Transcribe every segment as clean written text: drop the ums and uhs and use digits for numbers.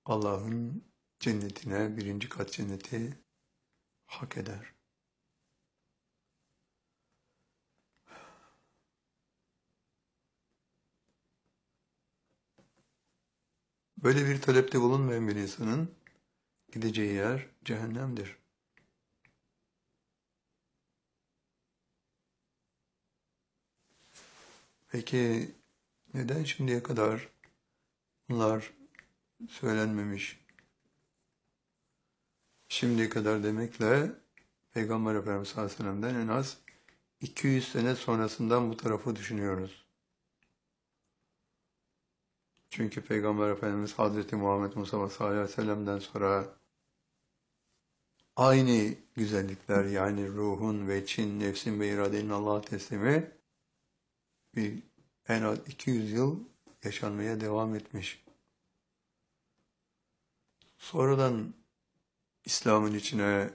Allah'ın cennetine, birinci kat cenneti hak eder. Böyle bir talepte bulunmayan bir insanın gideceği yer cehennemdir. Peki neden şimdiye kadar bunlar söylenmemiş? Şimdiye kadar demekle Peygamber Efendimiz sallallahu aleyhi ve sellem'den en az 200 sene sonrasından bu tarafı düşünüyoruz. Çünkü Peygamber Efendimiz Hazreti Muhammed Mustafa sallallahu aleyhi ve sellem'den sonra aynı güzellikler, yani ruhun ve için, nefsin ve iradenin Allah'a teslimi bir en az 200 yıl yaşanmaya devam etmiş. Sonradan İslam'ın içine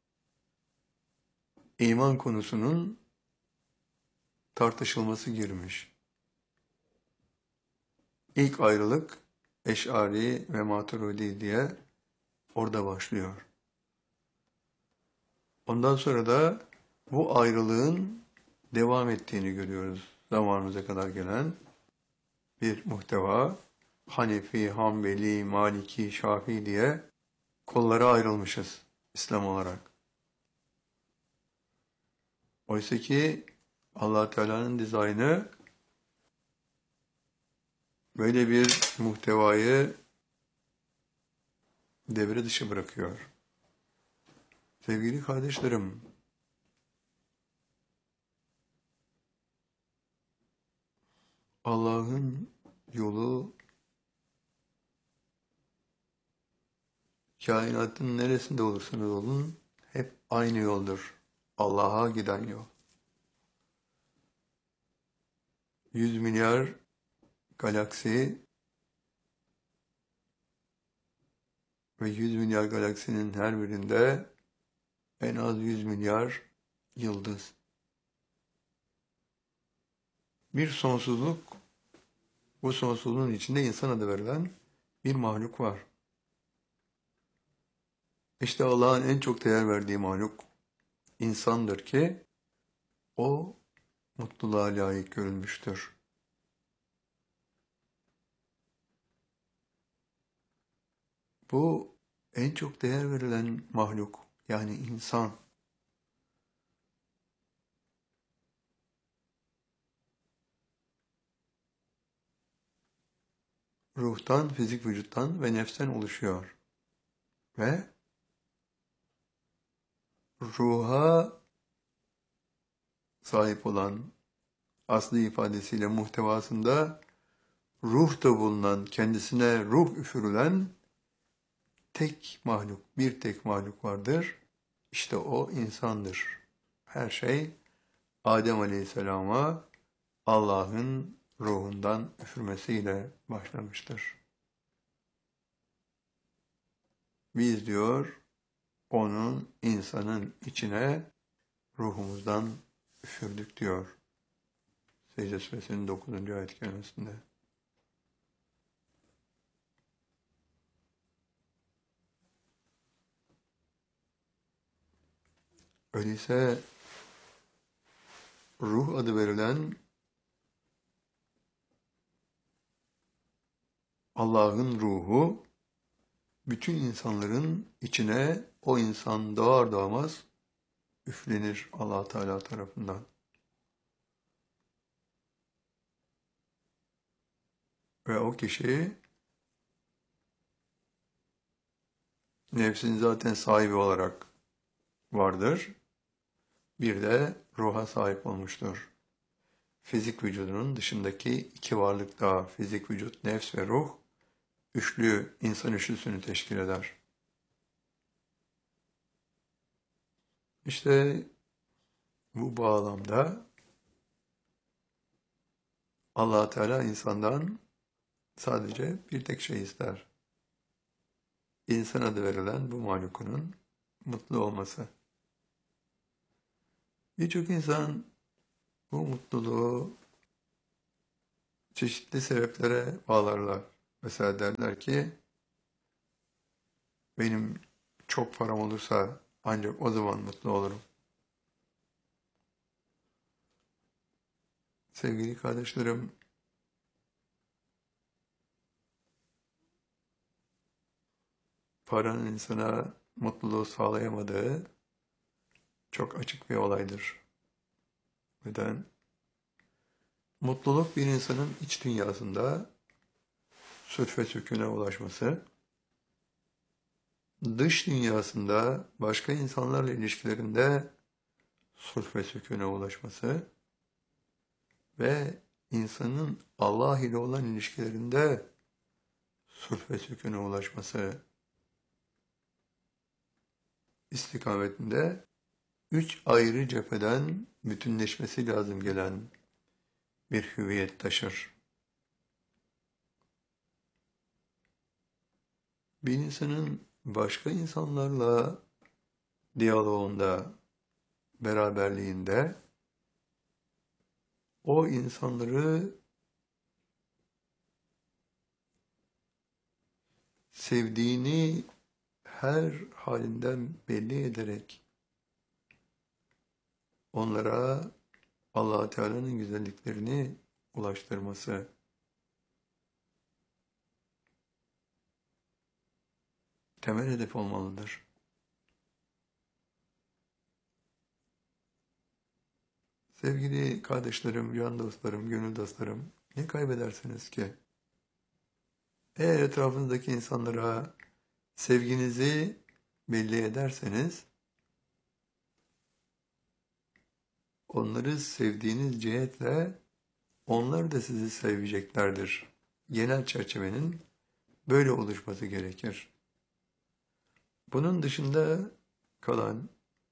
iman konusunun tartışılması girmiş. İlk ayrılık Eş'ari ve Maturidi diye orada başlıyor. Ondan sonra da bu ayrılığın devam ettiğini görüyoruz. Zamanımıza kadar gelen bir muhteva. Hanefi, Hanbeli, Maliki, Şafii diye kollara ayrılmışız İslam olarak. Oysa ki Allah Teala'nın dizaynı böyle bir muhtevayı devre dışı bırakıyor. Sevgili kardeşlerim, Allah'ın yolu kainatın neresinde olursanız olun hep aynı yoldur. Allah'a giden yol. 100 milyar galaksi ve 100 milyar galaksinin her birinde en az 100 milyar yıldız. Bir sonsuzluk, bu sonsuzluğun içinde insan adı verilen bir mahluk var. İşte Allah'ın en çok değer verdiği mahluk insandır ki o mutluluğa layık görülmüştür. Bu en çok değer verilen mahluk, yani insan. Ruhtan, fizik vücuttan ve nefsten oluşuyor. Ve ruha sahip olan, aslı ifadesiyle muhtevasında ruhta bulunan, kendisine ruh üfürülen tek mahluk, bir tek mahluk vardır. İşte o insandır. Her şey Adem Aleyhisselam'a Allah'ın ruhundan üfürmesiyle başlamıştır. Biz diyor, onun, insanın içine ruhumuzdan üfürdük diyor. Secde Suresinin 9. ayet kerimesinde. Öyleyse ruh adı verilen Allah'ın ruhu bütün insanların içine o insan doğar doğmaz üflenir Allah Teala tarafından. Ve o kişi nefsin zaten sahibi olarak vardır. Bir de ruha sahip olmuştur. Fizik vücudunun dışındaki iki varlık daha, fizik vücut, nefs ve ruh, insan üçlüsünü teşkil eder. İşte bu bağlamda Allah Teala insandan sadece bir tek şey ister. İnsan adı verilen bu mahlukunun mutlu olması. Birçok insan bu mutluluğu çeşitli sebeplere bağlarlar. Mesela derler ki, benim çok param olursa ancak o zaman mutlu olurum. Sevgili kardeşlerim, paranın insana mutluluğu sağlayamadığı çok açık bir olaydır. Neden? Mutluluk bir insanın iç dünyasında sülf ve sükûne ulaşması, dış dünyasında başka insanlarla ilişkilerinde sulh ve sükûne ulaşması ve insanın Allah ile olan ilişkilerinde sulh ve sükûne ulaşması istikametinde üç ayrı cepheden bütünleşmesi lazım gelen bir hüviyet taşır. Bir insanın başka insanlarla diyaloğunda, beraberliğinde o insanları sevdiğini her halinden belli ederek onlara Allah Teala'nın güzelliklerini ulaştırması, temel hedef olmalıdır. Sevgili kardeşlerim, can dostlarım, gönül dostlarım, ne kaybedersiniz ki? Eğer etrafınızdaki insanlara sevginizi belli ederseniz, onları sevdiğiniz cihetle onlar da sizi seveceklerdir. Genel çerçevenin böyle oluşması gerekir. Bunun dışında kalan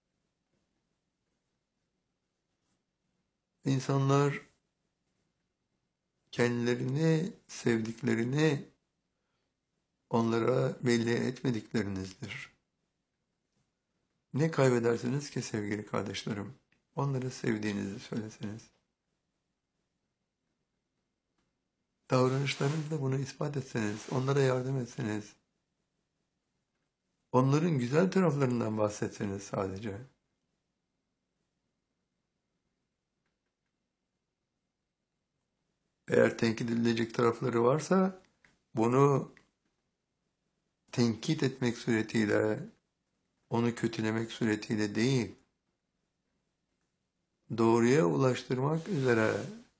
insanlar kendilerini sevdiklerini onlara belli etmediklerinizdir. Ne kaybedersiniz ki sevgili kardeşlerim? Onları sevdiğinizi söyleseniz. Davranışlarınızla bunu ispat etseniz, onlara yardım etseniz, onların güzel taraflarından bahsetseniz sadece. Eğer tenkit edilecek tarafları varsa, bunu tenkit etmek suretiyle, onu kötülemek suretiyle değil, doğruya ulaştırmak üzere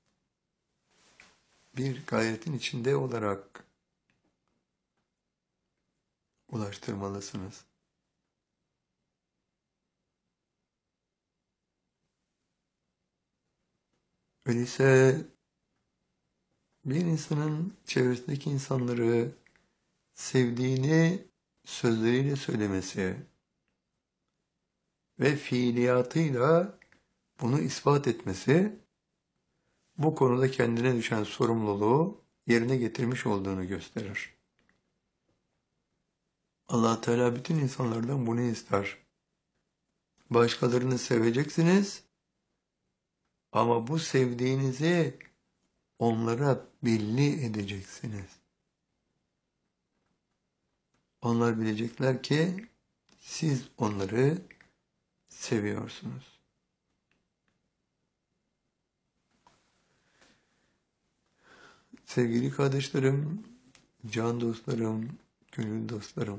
bir gayretin içinde olarak ulaştırmalısınız. Öyleyse bir insanın çevresindeki insanları sevdiğini sözleriyle söylemesi ve fiiliyatıyla bunu ispat etmesi, bu konuda kendine düşen sorumluluğu yerine getirmiş olduğunu gösterir. Allah Teala bütün insanlardan bunu ister. Başkalarını seveceksiniz ama bu sevdiğinizi onlara belli edeceksiniz. Onlar bilecekler ki siz onları seviyorsunuz. Sevgili kardeşlerim, can dostlarım, gönül dostlarım,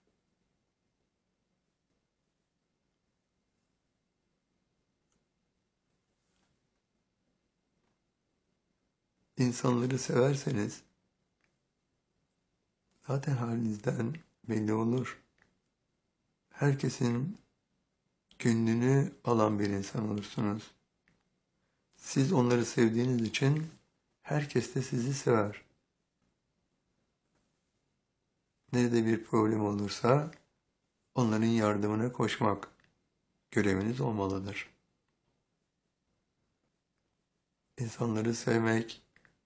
insanları severseniz zaten halinizden belli olur. Herkesin gönlünü alan bir insan olursunuz. Siz onları sevdiğiniz için herkes de sizi sever. Nerede bir problem olursa onların yardımına koşmak göreviniz olmalıdır. İnsanları sevmek,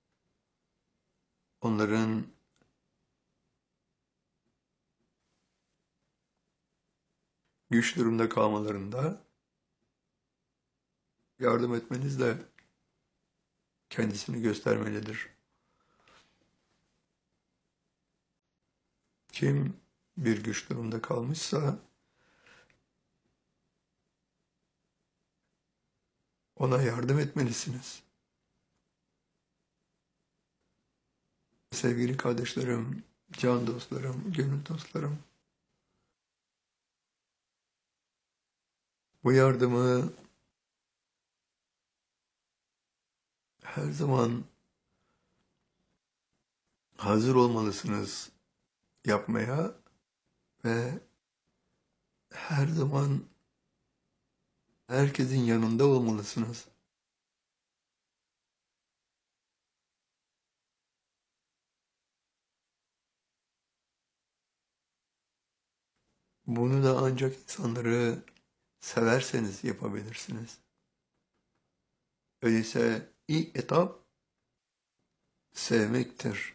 onların güç durumda kalmalarında yardım etmenizle kendisini göstermelidir. Kim bir güç durumda kalmışsa ona yardım etmelisiniz. Sevgili kardeşlerim, can dostlarım, gönül dostlarım, bu yardımı her zaman hazır olmalısınız yapmaya ve her zaman herkesin yanında olmalısınız. Bunu da ancak insanları severseniz yapabilirsiniz. Öyleyse ilk etap sevmektir.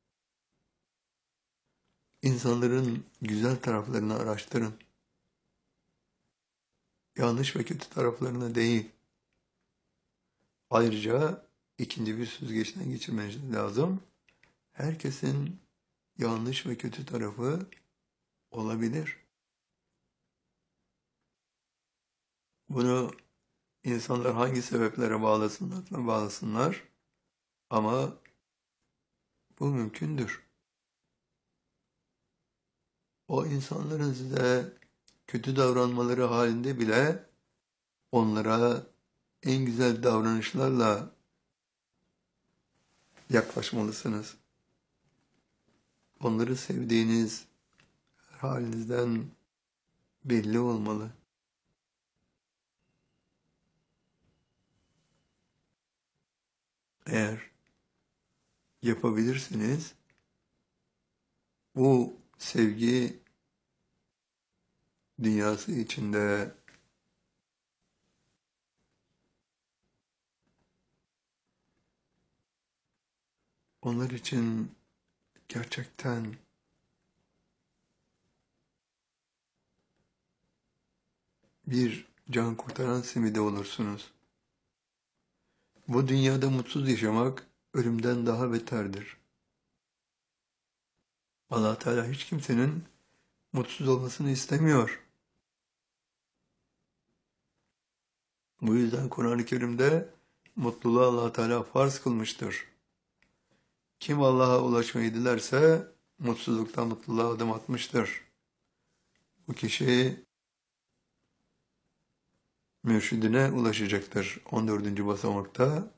İnsanların güzel taraflarını araştırın. Yanlış ve kötü taraflarını değil. Ayrıca ikinci bir süzgeçten geçirmeniz lazım. Herkesin yanlış ve kötü tarafı olabilir. Bunu insanlar hangi sebeplere bağlasınlar ama bu mümkündür. O insanların size kötü davranmaları halinde bile onlara en güzel davranışlarla yaklaşmalısınız. Onları sevdiğiniz halinizden belli olmalı. Eğer yapabilirsiniz, bu sevgi dünyası içinde onlar için gerçekten bir can kurtaran simidi olursunuz. Bu dünyada mutsuz yaşamak ölümden daha beterdir. Allah Teala hiç kimsenin mutsuz olmasını istemiyor. Bu yüzden Kur'an-ı Kerim'de mutluluğu Allah Teala farz kılmıştır. Kim Allah'a ulaşmayı dilerse mutsuzluktan mutluluğa adım atmıştır. Bu kişi mürşidine ulaşacaktır. 14. basamakta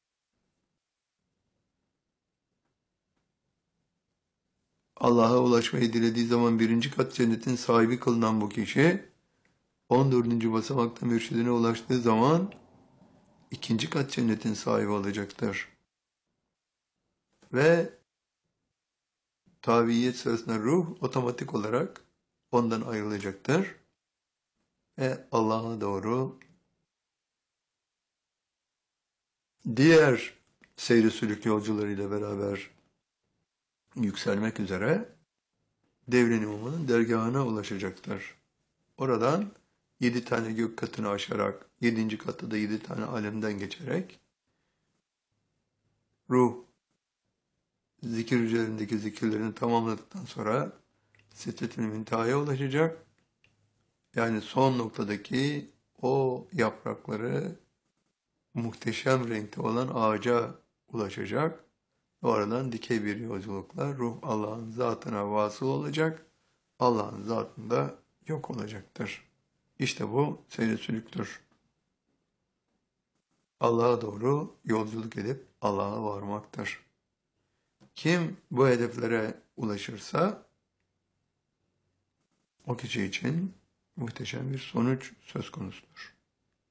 Allah'a ulaşmayı dilediği zaman birinci kat cennetin sahibi kılınan bu kişi 14. basamakta mürşidine ulaştığı zaman ikinci kat cennetin sahibi olacaktır. Ve tabiiyet sırasında ruh otomatik olarak ondan ayrılacaktır. Ve Allah'a doğru diğer seyri sülük yolcularıyla beraber yükselmek üzere Devrin İmamı'nın dergahına ulaşacaktır. Oradan 7 tane gök katını aşarak, 7. katta da 7 tane alemden geçerek ruh zikir üzerindeki zikirlerini tamamladıktan sonra Sidret-i Münteha'ya ulaşacak. Yani son noktadaki o yaprakları muhteşem renkte olan ağaca ulaşacak. Oradan dikey bir yolculukla ruh Allah'ın zatına vasıl olacak. Allah'ın zatında yok olacaktır. İşte bu seyri sülüktür. Allah'a doğru yolculuk edip Allah'a varmaktır. Kim bu hedeflere ulaşırsa o kişi için muhteşem bir sonuç söz konusudur.